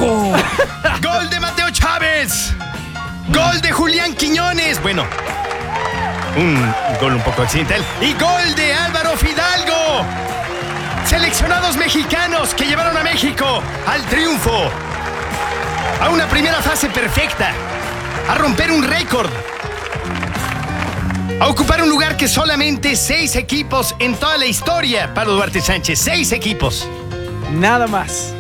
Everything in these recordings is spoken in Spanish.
¡Hijo! ¡Gol de Mateo Chávez! ¡Gol de Julián Quiñones! Bueno, un gol un poco accidental. ¡Y gol de Álvaro Fidalgo! Seleccionados mexicanos que llevaron a México al triunfo, a una primera fase perfecta, a romper un récord, a ocupar un lugar que solamente 6 equipos en toda la historia, Pablo Duarte Sánchez, 6 equipos. Nada más.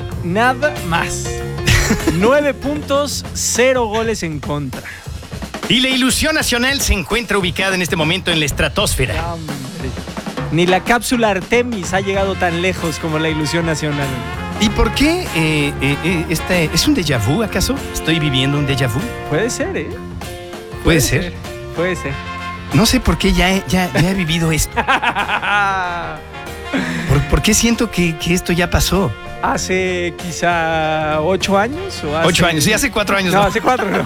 9 puntos, 0 goles en contra. Y la ilusión nacional se encuentra ubicada en este momento en la estratosfera. Hombre. Ni la cápsula Artemis ha llegado tan lejos como la ilusión nacional. ¿Y por qué es un déjà vu, acaso? ¿Estoy viviendo un déjà vu? Puede ser, ¿eh? Puede ser. Puede ser. No sé por qué ya he vivido esto. ¿Por qué siento que esto ya pasó? Hace quizá 8 años. ¿O hace... 8 años, sí, hace 4 años. No, hace 4 no.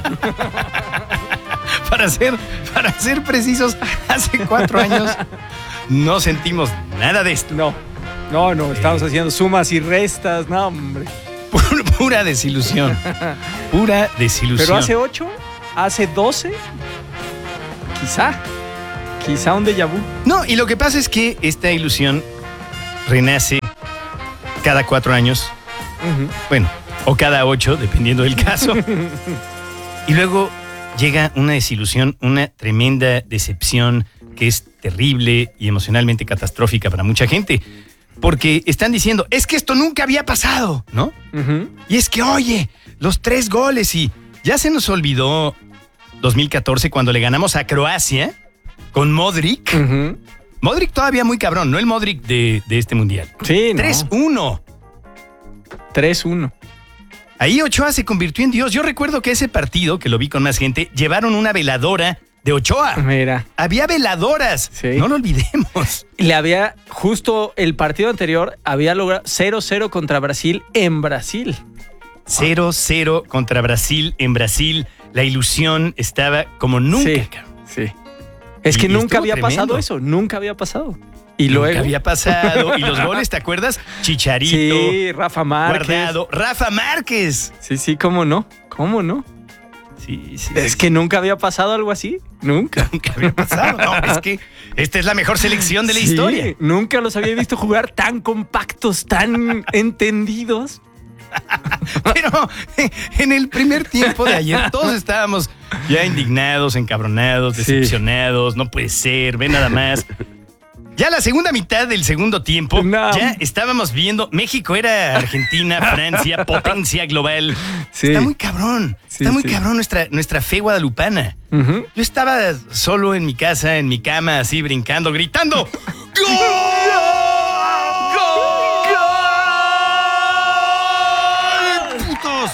Para ser precisos, hace 4 años no sentimos nada de esto. No, estamos haciendo sumas y restas, no, hombre. Pura desilusión. Pura desilusión. Pero hace 8, hace 12, quizá un déjà vu. No, y lo que pasa es que esta ilusión renace cada 4 años. Uh-huh. Bueno, o cada 8, dependiendo del caso. Y luego llega una desilusión, una tremenda decepción que es terrible y emocionalmente catastrófica para mucha gente. Porque están diciendo, es que esto nunca había pasado, ¿no? Uh-huh. Y es que, oye, los 3 goles y ya se nos olvidó 2014 cuando le ganamos a Croacia con Modric. Uh-huh. Modric todavía muy cabrón, no el Modric de este mundial. Sí, 3-1. 3-1. Ahí Ochoa se convirtió en Dios. Yo recuerdo que ese partido, que lo vi con más gente, llevaron una veladora de Ochoa. Mira. Había veladoras. Sí. No lo olvidemos. Le había, justo el partido anterior, había logrado 0-0 contra Brasil en Brasil. 0-0 contra Brasil en Brasil. La ilusión estaba como nunca. Sí, sí. Es que nunca había pasado eso. Nunca había pasado. Y luego. Nunca había pasado. Y los goles, ¿te acuerdas? Chicharito. Sí, Rafa Márquez. Guardado. Rafa Márquez. Sí, ¿cómo no? Sí. Es que nunca había pasado algo así. Nunca había pasado. No, es que esta es la mejor selección de la historia. Nunca los había visto jugar tan compactos, tan entendidos. Pero en el primer tiempo de ayer todos estábamos ya indignados, encabronados, decepcionados. No puede ser, ve nada más. Ya la segunda mitad del segundo tiempo, ya estábamos viendo, México era Argentina, Francia, potencia global. Sí. Está muy cabrón, cabrón nuestra fe guadalupana. Uh-huh. Yo estaba solo en mi casa, en mi cama, así brincando, gritando. ¡Gol! ¡Gol! ¡Putos!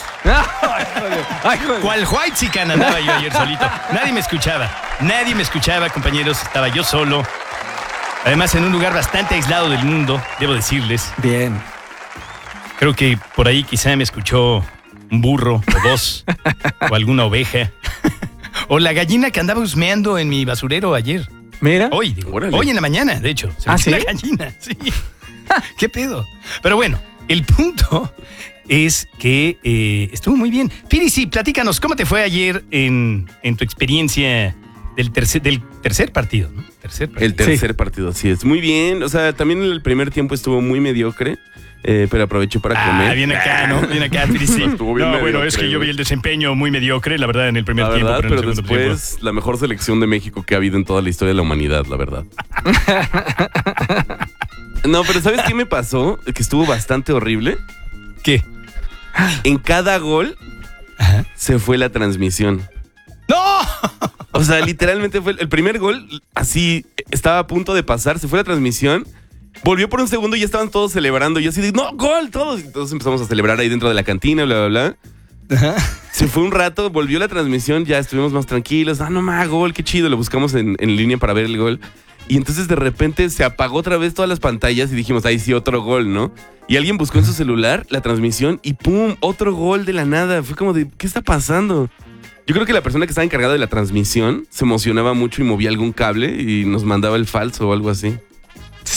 ¿Cuál whitezican andaba yo ayer solito? Nadie me escuchaba, compañeros, estaba yo solo. Además, en un lugar bastante aislado del mundo, debo decirles. Bien. Creo que por ahí quizá me escuchó un burro o 2, o alguna oveja, o la gallina que andaba husmeando en mi basurero ayer. Mira. Hoy en la mañana, de hecho. ¿Sí? La gallina, sí. ¿Qué pedo? Pero bueno, el punto es que estuvo muy bien. Piri, sí, platícanos, ¿cómo te fue ayer en tu experiencia del tercer partido, ¿no? El tercer partido, así es. Muy bien, o sea, también el primer tiempo estuvo muy mediocre, pero aproveché para comer. Bien acá, ¿no? Bien acá, Piri, sí. Bueno, es que yo vi el desempeño muy mediocre, la verdad, en el primer tiempo. Pero en el después, tiempo. La mejor selección de México que ha habido en toda la historia de la humanidad, la verdad. No, pero ¿sabes qué me pasó? Que estuvo bastante horrible. ¿Qué? En cada gol se fue la transmisión. ¡No! O sea, literalmente fue el primer gol, así, estaba a punto de pasar, se fue la transmisión, volvió por un segundo y ya estaban todos celebrando. Y yo así de, ¡no, gol! Todos. Y todos empezamos a celebrar ahí dentro de la cantina, bla, bla, bla. Ajá. Se fue un rato, volvió la transmisión, ya estuvimos más tranquilos. No más, gol, qué chido. Lo buscamos en línea para ver el gol. Y entonces de repente se apagó otra vez todas las pantallas y dijimos, ahí sí, otro gol, ¿no? Y alguien buscó en su celular la transmisión y ¡pum! Otro gol de la nada. Fue como de, ¿qué está pasando? Yo creo que la persona que estaba encargada de la transmisión se emocionaba mucho y movía algún cable y nos mandaba el falso o algo así.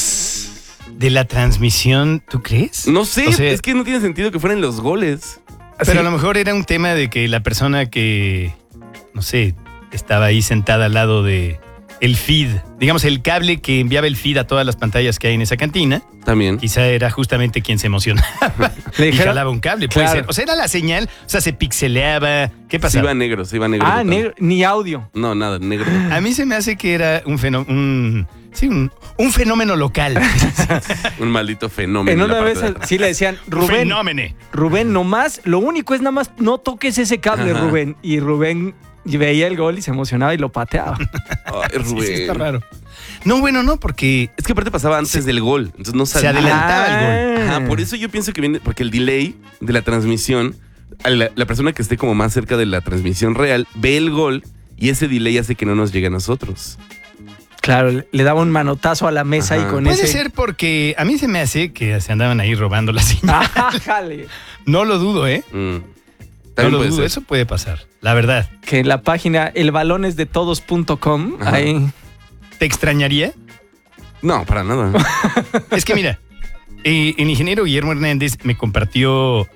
¿De la transmisión, tú crees? No sé, o sea, es que no tiene sentido que fueran los goles. Pero a lo mejor era un tema de que la persona que, no sé, estaba ahí sentada al lado de el feed, digamos el cable que enviaba el feed a todas las pantallas que hay en esa cantina, También. quizá era justamente quien se emocionaba Le y dijeron- jalaba un cable, puede Claro. ser. O sea, era la señal, o sea, se pixeleaba. ¿Qué Se pasaba? iba negro. Ah, total. negro, ni audio. No, nada, negro. A mí se me hace que era un fenómeno, un fenómeno local. Un maldito fenómeno. En la una parte vez de atrás. sí le decían, Fenómeno. Rubén, nomás, lo único es nada más no toques ese cable, Ajá. Rubén. Y Rubén veía el gol y se emocionaba y lo pateaba. Ay, Sí, Rubén. sí, está raro. No, bueno, no, porque Es que aparte pasaba antes del gol. Entonces no se sabía. adelantaba el gol. Ajá, por eso yo pienso que viene, porque el delay de la transmisión, a la persona que esté como más cerca de la transmisión real, ve el gol y ese delay hace que no nos llegue a nosotros. Claro, le daba un manotazo a la mesa Ajá. y con Puede ese... ser porque a mí se me hace que se andaban ahí robando la señal. Ájale. No lo dudo, ¿eh? Mm. No También lo puede dudo, ser. eso puede pasar, la verdad. Que en la página elbalonesdetodos.com, Ajá. ahí... ¿Te extrañaría? No, para nada. Es que mira, el ingeniero Guillermo Hernández me compartió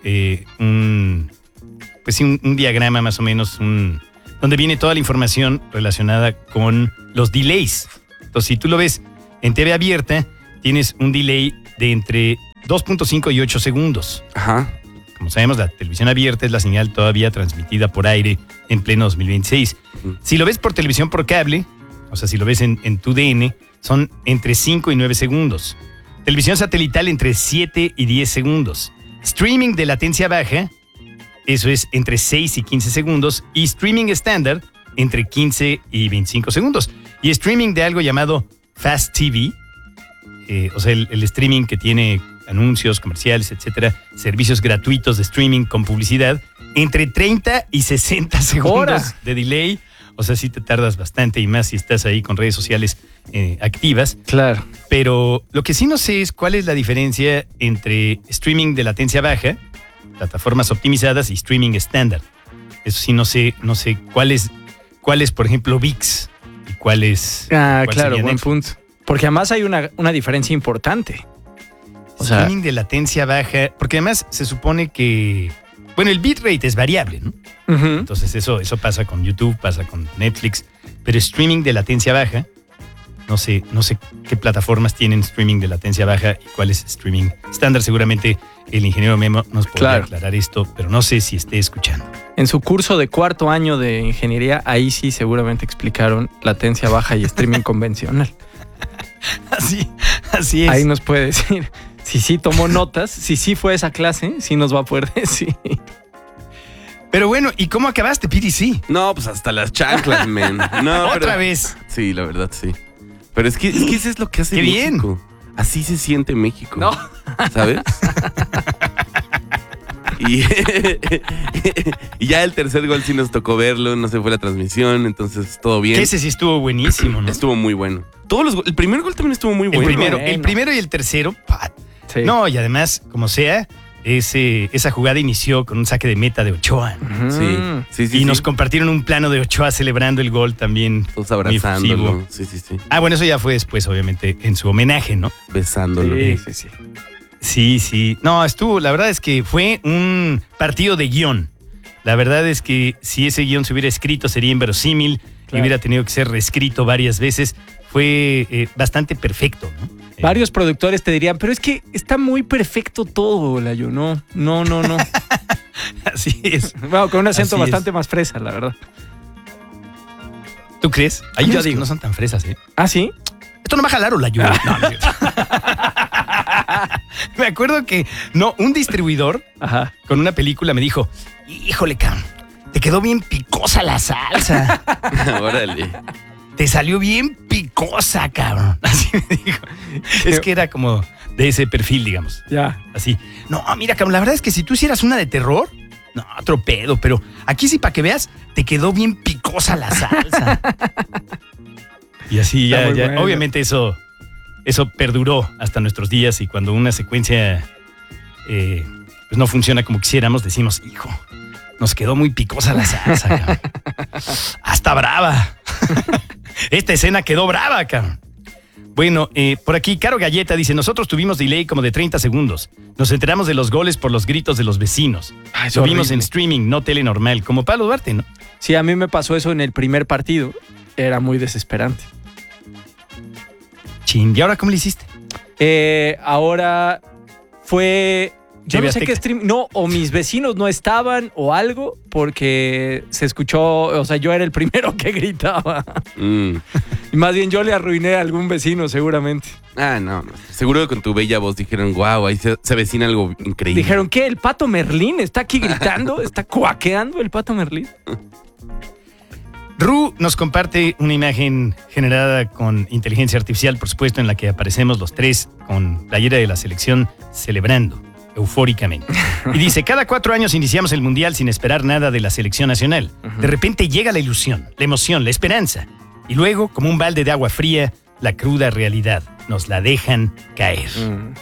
un diagrama más o menos, donde viene toda la información relacionada con los delays. Entonces, si tú lo ves en TV abierta, tienes un delay de entre 2.5 y 8 segundos. Ajá. Como sabemos, la televisión abierta es la señal todavía transmitida por aire en pleno 2026. Si lo ves por televisión por cable, o sea, si lo ves en tu DN, son entre 5 y 9 segundos. Televisión satelital entre 7 y 10 segundos. Streaming de latencia baja, eso es entre 6 y 15 segundos. Y streaming estándar, entre 15 y 25 segundos. Y streaming de algo llamado Fast TV, o sea, el streaming que tiene anuncios, comerciales, etcétera, servicios gratuitos de streaming con publicidad, entre 30 y 60 segundos ¡Hora! de delay. O sea, sí te tardas bastante y más si estás ahí con redes sociales activas. Claro. Pero lo que sí no sé es cuál es la diferencia entre streaming de latencia baja, plataformas optimizadas y streaming estándar. Eso sí no sé cuál es, por ejemplo, ViX y cuál es... Ah, cuál claro, sería buen Netflix. punto. Porque además hay una diferencia importante. O sea, Streaming de latencia baja, porque además se supone que... Bueno, el bitrate es variable, ¿no? ujú. Entonces eso pasa con YouTube, pasa con Netflix, pero streaming de latencia baja, no sé qué plataformas tienen streaming de latencia baja y cuál es streaming estándar. Seguramente el ingeniero Memo nos podría Claro. aclarar esto, pero no sé si esté escuchando. En su curso de cuarto año de ingeniería, ahí sí seguramente explicaron latencia baja y streaming convencional. Así es. Ahí nos puede decir si sí tomó notas, si sí fue esa clase, sí nos va a poder decir. Pero bueno, ¿y cómo acabaste, PDC? No, pues hasta las chanclas, men. No, Otra pero- vez. Sí, la verdad, sí. Pero es que eso es lo que hace ¡Qué bien! México. Así se siente México. No. ¿Sabes? Y, y ya el tercer gol sí nos tocó verlo, no se fue la transmisión, entonces todo bien. Que ese sí estuvo buenísimo, ¿no? Estuvo muy bueno. El primer gol también estuvo muy El bueno. primero, bueno. el primero y el tercero. Sí. No, y además, como sea, esa jugada inició con un saque de meta de Ochoa. Ujú. Sí. Y nos compartieron un plano de Ochoa celebrando el gol también. Todos muy abrazándolo. efusivo. Sí. Ah, bueno, eso ya fue después, obviamente, en su homenaje, ¿no? Besándolo. Sí. Sí. No, la verdad es que fue un partido de guión. La verdad es que si ese guión se hubiera escrito sería inverosímil y Claro. hubiera tenido que ser reescrito varias veces. Fue bastante perfecto, ¿no? Varios productores te dirían, pero es que está muy perfecto todo, Layo. No. Así es. Bueno, con un acento Así es. bastante más fresa, la verdad. ¿Tú crees? Hay Yo unos que digo. no son tan fresas, ¿eh? ¿Ah, sí? Esto no va a jalar o la ayuda. No, no. Me acuerdo que un distribuidor Ajá. con una película me dijo, híjole, cabrón, te quedó bien picosa la salsa. Órale. Te salió bien picosa, cabrón. Así me dijo. Es que era como de ese perfil, digamos. Ya. Así. No, mira, cabrón, la verdad es que si tú hicieras una de terror, no, otro pedo, pero aquí sí, para que veas, te quedó bien picosa la salsa. Y así Está ya, muy bueno. obviamente eso perduró hasta nuestros días y cuando una secuencia pues no funciona como quisiéramos, decimos, hijo, nos quedó muy picosa la salsa, cabrón. Hasta brava. Esta escena quedó brava, cabrón. Bueno, por aquí, Caro Galleta dice, nosotros tuvimos delay como de 30 segundos. Nos enteramos de los goles por los gritos de los vecinos. Ay, es Lo vimos horrible. en streaming, no tele normal, como Pablo Duarte, ¿no? Sí, a mí me pasó eso en el primer partido. Era muy desesperante. Chin, ¿y ahora cómo le hiciste? Ahora fue... Yo TV no sé qué Azteca. stream... No, o mis vecinos no estaban o algo, porque se escuchó... O sea, yo era el primero que gritaba. Mm. Y más bien yo le arruiné a algún vecino, seguramente. Ah, no. Seguro que con tu bella voz dijeron, wow, ahí se avecina algo increíble. Dijeron, ¿qué? ¿El Pato Merlín está aquí gritando? ¿Está cuaqueando el Pato Merlín? Ru nos comparte una imagen generada con inteligencia artificial, por supuesto, en la que aparecemos los tres con playera de la selección celebrando eufóricamente. Y dice, cada 4 años iniciamos el Mundial sin esperar nada de la selección nacional. De repente llega la ilusión, la emoción, la esperanza. Y luego, como un balde de agua fría, la cruda realidad. Nos la dejan caer.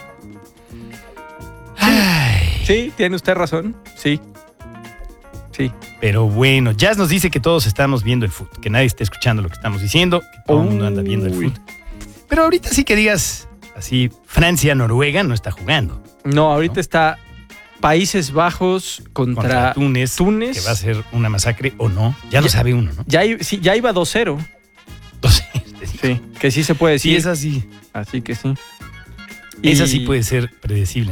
Ay, Sí, tiene usted razón. Sí. Sí. pero bueno, Jazz nos dice que todos estamos viendo el fútbol, que nadie está escuchando lo que estamos diciendo, que todo el mundo anda viendo el Uy. fútbol. Pero ahorita sí que digas, así, Francia-Noruega no está jugando. No, ahorita está Países Bajos Contra contra Túnez, Túnez. que va a ser una masacre o no. Ya lo sabe uno, ¿no? Sí, ya iba 2-0. Entonces, Sí, que sí se puede sí, decir. esa sí. Así que sí. Esa Y- sí puede ser predecible.